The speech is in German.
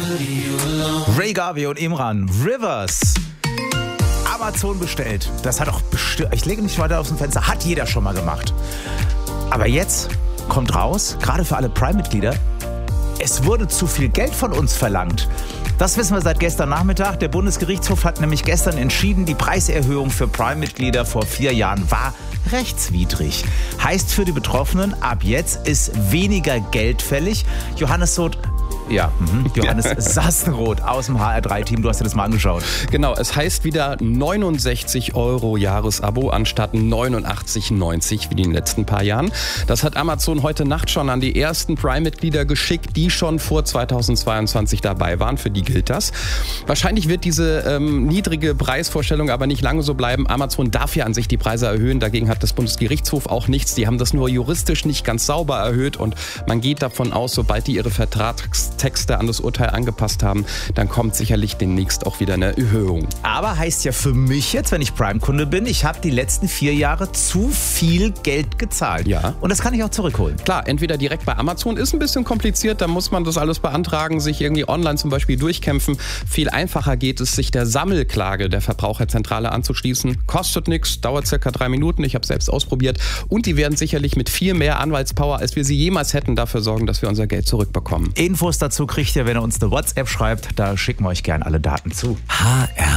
Ray Garvey und Imran, Rivers. Amazon bestellt. Das hat auch bestimmt, ich lege nicht weiter aus dem Fenster, hat jeder schon mal gemacht. Aber jetzt kommt raus, gerade für alle Prime-Mitglieder, es wurde zu viel Geld von uns verlangt. Das wissen wir seit gestern Nachmittag. Der Bundesgerichtshof hat nämlich gestern entschieden, die Preiserhöhung für Prime-Mitglieder vor 4 Jahren war rechtswidrig. Heißt für die Betroffenen, ab jetzt ist weniger Geld fällig. Johannes Sassenroth aus dem HR3-Team, du hast dir das mal angeschaut. Genau, es heißt wieder 69 € Jahresabo anstatt 89,90 wie in den letzten paar Jahren. Das hat Amazon heute Nacht schon an die ersten Prime-Mitglieder geschickt, die schon vor 2022 dabei waren. Für die gilt das. Wahrscheinlich wird diese niedrige Preisvorstellung aber nicht lange so bleiben. Amazon darf ja an sich die Preise erhöhen. Dagegen hat das Bundesgerichtshof auch nichts. Die haben das nur juristisch nicht ganz sauber erhöht und man geht davon aus, sobald die ihre Vertragstexte an das Urteil angepasst haben, dann kommt sicherlich demnächst auch wieder eine Erhöhung. Aber heißt ja für mich jetzt, wenn ich Prime-Kunde bin, ich habe die letzten 4 Jahre zu viel Geld gezahlt. Ja. Und das kann ich auch zurückholen. Klar, entweder direkt bei Amazon, ist ein bisschen kompliziert, da muss man das alles beantragen, sich irgendwie online zum Beispiel durchkämpfen. Viel einfacher geht es, sich der Sammelklage der Verbraucherzentrale anzuschließen. Kostet nichts, dauert circa 3 Minuten, ich habe es selbst ausprobiert. Und die werden sicherlich mit viel mehr Anwaltspower, als wir sie jemals hätten, dafür sorgen, dass wir unser Geld zurückbekommen. Infos dazu kriegt ihr, wenn ihr uns eine WhatsApp schreibt. Da schicken wir euch gerne alle Daten zu. HR